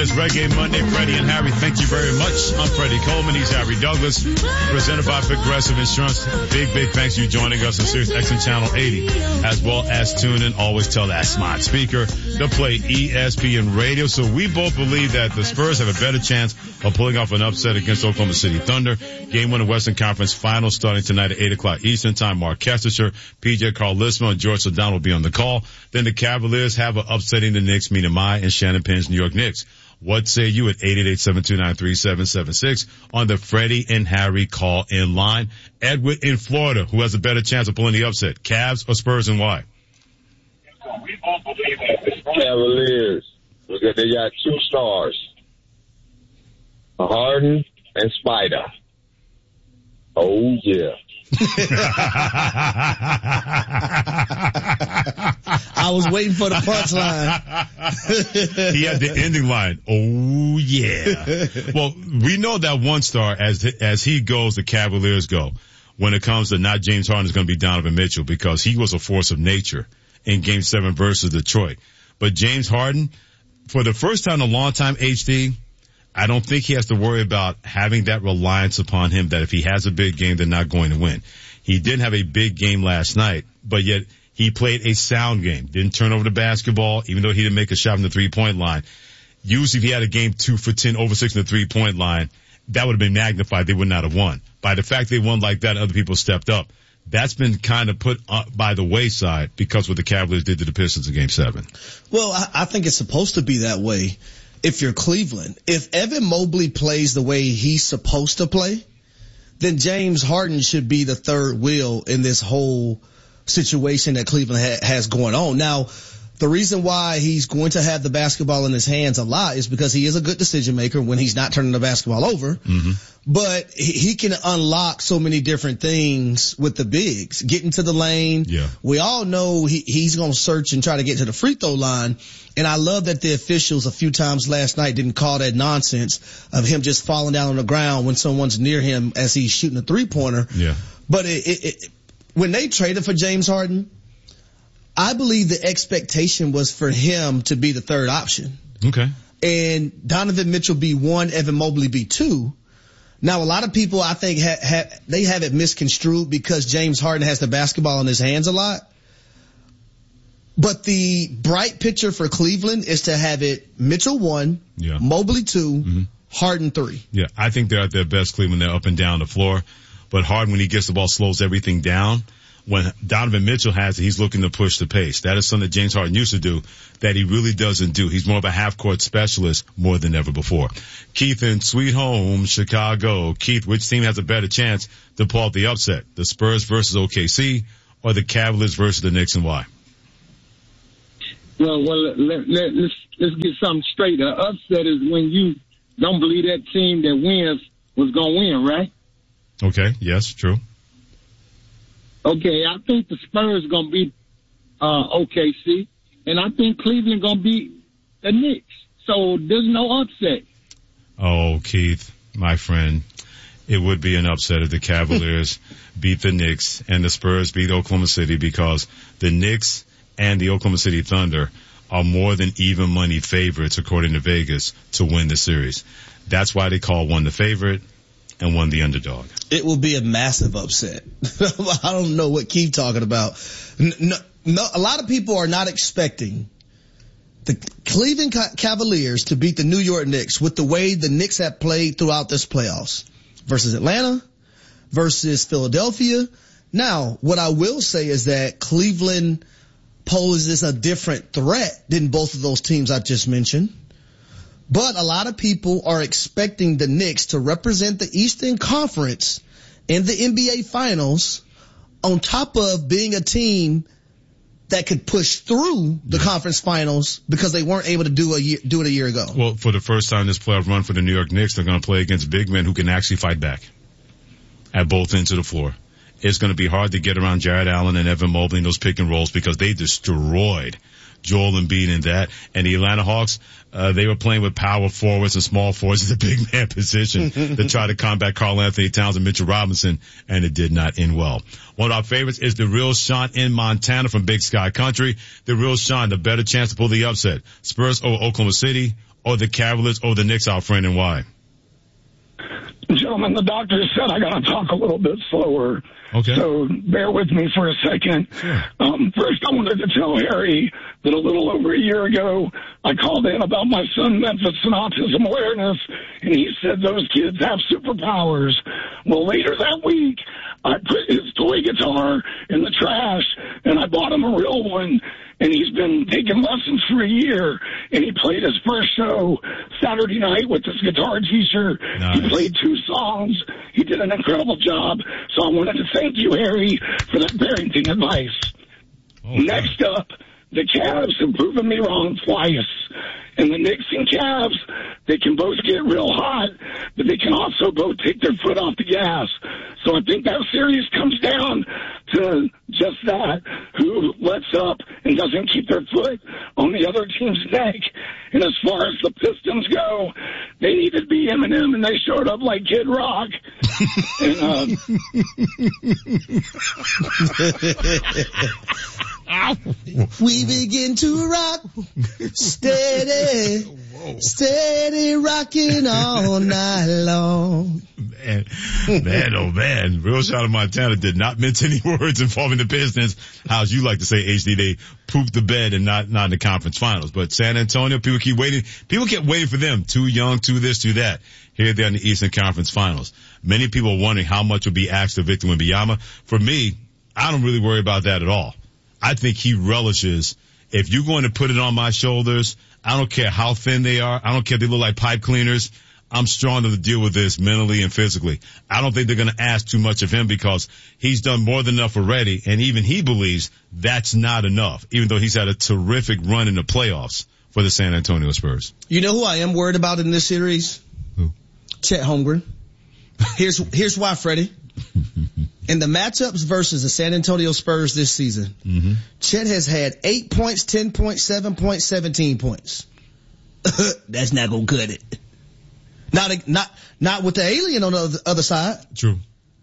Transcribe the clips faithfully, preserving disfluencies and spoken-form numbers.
is Reggae Monday. Freddie and Harry, thank you very much. I'm Freddie Coleman. He's Harry Douglas. Presented by Progressive Insurance. Big, big thanks for you joining us on Sirius X M Channel eighty, as well as tune in. Always tell that smart speaker to play E S P N Radio. So we both believe that the Spurs have a better chance of pulling off an upset against Oklahoma City Thunder. Game one of Western Conference Finals starting tonight at eight o'clock Eastern Time. Mark Kestecher, P J Carl Lisma, and George Sedano will be on the call. Then the Cavaliers have a upsetting the Knicks, Mina Mai and Shannon Penn's New York Knicks. What say you at eight eight eight, seven two nine, three seven seven six on the Freddie and Harry call in line? Edward in Florida, who has a better chance of pulling the upset, Cavs or Spurs, and why? We both believe that Cavaliers, because they got two stars, Harden and Spider. Oh yeah. I was waiting for the punchline. He had the ending line. Oh yeah. Well, we know that one star, as as he goes, the Cavaliers go. When it comes to not James Harden, it's going to be Donovan Mitchell, because he was a force of nature in Game Seven versus Detroit. But James Harden, for the first time in a long time, H D, I don't think he has to worry about having that reliance upon him that if he has a big game, they're not going to win. He didn't have a big game last night, but yet he played a sound game. Didn't turn over the basketball, even though he didn't make a shot from the three-point line. Usually if he had a game two for ten, over six in the three-point line, that would have been magnified. They would not have won. By the fact they won like that, other people stepped up. That's been kind of put up by the wayside because what the Cavaliers did to the Pistons in Game seven. Well, I, I think it's supposed to be that way. If you're Cleveland, if Evan Mobley plays the way he's supposed to play, then James Harden should be the third wheel in this whole situation that Cleveland ha- has going on. Now, the reason why he's going to have the basketball in his hands a lot is because he is a good decision maker when he's not turning the basketball over. Mm-hmm. But he, he can unlock so many different things with the bigs. Getting to the lane. Yeah. We all know he, he's going to search and try to get to the free throw line. And I love that the officials a few times last night didn't call that nonsense of him just falling down on the ground when someone's near him as he's shooting a three-pointer. Yeah. But it, it, it, when they traded for James Harden, I believe the expectation was for him to be the third option. Okay. And Donovan Mitchell be one, Evan Mobley be two. Now, a lot of people, I think, ha- ha- they have it misconstrued because James Harden has the basketball in his hands a lot. But the bright picture for Cleveland is to have it Mitchell one, yeah. Mobley two, mm-hmm. Harden three. Yeah, I think they're at their best, Cleveland. They're up and down the floor. But Harden, when he gets the ball, slows everything down. When Donovan Mitchell has it, he's looking to push the pace. That is something that James Harden used to do that he really doesn't do. He's more of a half-court specialist more than ever before. Keith in Sweet Home, Chicago. Keith, which team has a better chance to pull off the upset? The Spurs versus O K C or the Cavaliers versus the Knicks, and why? Well, well, let, let, let's, let's get something straight. An upset is when you don't believe that team that wins was going to win, right? Okay, yes, true. Okay, I think the Spurs going to beat uh, O K C, and I think Cleveland going to beat the Knicks. So there's no upset. Oh, Keith, my friend, it would be an upset if the Cavaliers beat the Knicks and the Spurs beat Oklahoma City, because the Knicks and the Oklahoma City Thunder are more than even money favorites, according to Vegas, to win the series. That's why they call one the favorite and one the underdog. It will be a massive upset. I don't know what Keith talking about. No, no, a lot of people are not expecting the Cleveland Cavaliers to beat the New York Knicks with the way the Knicks have played throughout this playoffs versus Atlanta, versus Philadelphia. Now, what I will say is that Cleveland poses a different threat than both of those teams I just mentioned. But a lot of people are expecting the Knicks to represent the Eastern Conference in the N B A Finals, on top of being a team that could push through the yeah. conference finals because they weren't able to do a year, do it a year ago. Well, for the first time this playoff run for the New York Knicks, they're going to play against big men who can actually fight back at both ends of the floor. It's going to be hard to get around Jared Allen and Evan Mobley in those pick and rolls because they destroyed Joel Embiid in that. And the Atlanta Hawks, uh, they were playing with power forwards and small forwards in the big man position to try to combat Karl Anthony Towns and Mitchell Robinson, and it did not end well. One of our favorites is the Real Sean in Montana from Big Sky Country. The Real Sean, the better chance to pull the upset. Spurs over Oklahoma City or the Cavaliers or the Knicks, our friend, and why? Gentlemen, the doctor said I got to talk a little bit slower. Okay. So bear with me for a second. Sure. Um, first, I wanted to tell Harry that a little over a year ago, I called in about my son Memphis and autism awareness, and he said those kids have superpowers. Well, later that week, I put his toy guitar in the trash, and I bought him a real one. And he's been taking lessons for a year, and he played his first show Saturday night with his guitar teacher. Nice. He played two songs. He did an incredible job. So I wanted to thank you, Harry, for that parenting advice. Oh, Next God. up, the Cavs have proven me wrong twice. And the Knicks and Cavs, they can both get real hot, but they can also both take their foot off the gas. So I think that series comes down to just that, who lets up and doesn't keep their foot on the other team's neck. And as far as the Pistons go, they needed to be Eminem, and they showed up like Kid Rock. and, uh, We begin to rock, steady, steady rocking all night long. Man, man, oh man. Real Shot of Montana did not mince any words involving the Pistons. How's you like to say, H D, they pooped the bed and not, not in the conference finals. But San Antonio, people keep waiting. People kept waiting for them. Too young, too this, too that. Here they're in the Eastern Conference Finals. Many people are wondering how much will be asked of Victor Wembanyama. For me, I don't really worry about that at all. I think he relishes, if you're going to put it on my shoulders, I don't care how thin they are. I don't care if they look like pipe cleaners. I'm strong to deal with this mentally and physically. I don't think they're going to ask too much of him because he's done more than enough already, and even he believes that's not enough, even though he's had a terrific run in the playoffs for the San Antonio Spurs. You know who I am worried about in this series? Who? Chet Holmgren. Here's, here's why, Freddie. In the matchups versus the San Antonio Spurs this season, mm-hmm. Chet has had eight points, ten points, seven points, seventeen points. That's not gonna cut it. Not, not, not with the alien on the other side. True.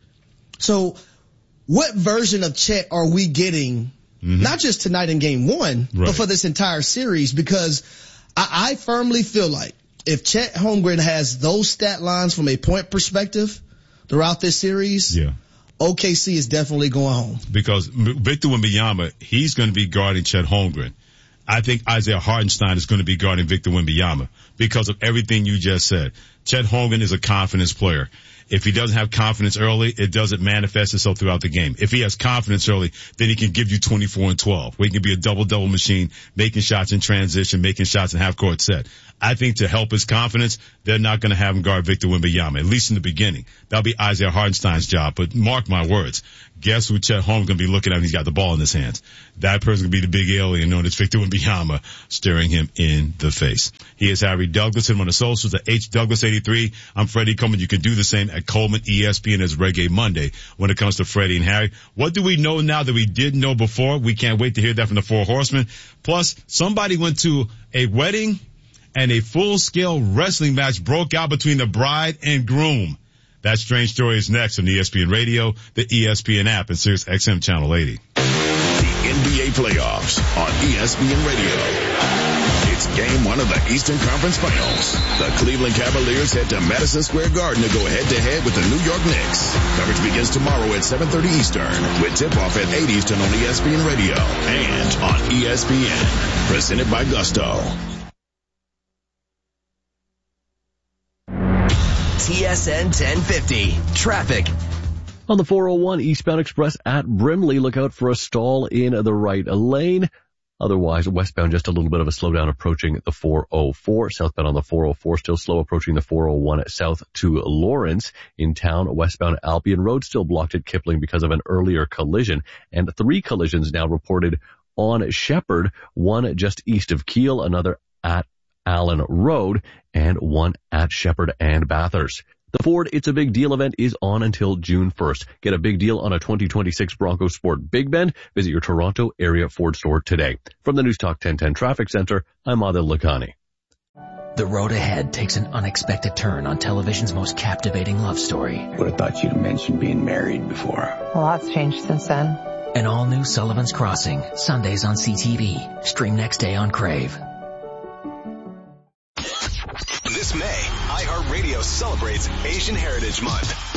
So what version of Chet are we getting? Mm-hmm. Not just tonight in game one, right, but for this entire series? Because I, I firmly feel like if Chet Holmgren has those stat lines from a point perspective throughout this series, yeah, O K C is definitely going home. Because Victor Wembanyama, he's going to be guarding Chet Holmgren. I think Isaiah Hartenstein is going to be guarding Victor Wembanyama because of everything you just said. Chet Holmgren is a confidence player. If he doesn't have confidence early, it doesn't manifest itself throughout the game. If he has confidence early, then he can give you twenty-four and twelve, where he can be a double-double machine, making shots in transition, making shots in half-court set. I think to help his confidence, they're not going to have him guard Victor Wembanyama, at least in the beginning. That'll be Isaiah Hartenstein's job. But mark my words, guess who Chet Holmgren's going to be looking at when he's got the ball in his hands? That person's going to be the big alien known as Victor Wembanyama, staring him in the face. He is Harry Douglas. Hit him on the socials at H Douglas eighty-three. I'm Freddie Coleman. You can do the same at Coleman E S P N as Reggae Monday when it comes to Freddie and Harry. What do we know now that we didn't know before? We can't wait to hear that from the Four Horsemen. Plus, somebody went to a wedding and a full-scale wrestling match broke out between the bride and groom. That strange story is next on E S P N Radio, the E S P N app, and Sirius X M Channel eighty. The N B A playoffs on E S P N Radio. It's game one of the Eastern Conference Finals. The Cleveland Cavaliers head to Madison Square Garden to go head-to-head with the New York Knicks. Coverage begins tomorrow at seven thirty Eastern, with tip-off at eight Eastern on E S P N Radio and on E S P N. Presented by Gusto. T S N ten fifty. Traffic. On the four oh one eastbound express at Brimley, look out for a stall in the right lane. Otherwise, westbound, just a little bit of a slowdown approaching the four oh four. Southbound on the four oh four, still slow approaching the four oh one south to Lawrence. In town, westbound Albion Road still blocked at Kipling because of an earlier collision. And three collisions now reported on Shepherd, one just east of Kiel, another at Allen Road, and one at Shepherd and Bathurst. The Ford It's a Big Deal event is on until June first. Get a big deal on a twenty twenty-six Bronco Sport Big Bend. Visit your Toronto area Ford store today. From the News Talk ten ten Traffic Center, I'm Adil Lakhani. The road ahead takes an unexpected turn on television's most captivating love story. Would have thought you'd mentioned being married before. A lot's changed since then. An all-new Sullivan's Crossing, Sundays on C T V. Stream next day on Crave. This May, iHeartRadio celebrates Asian Heritage Month.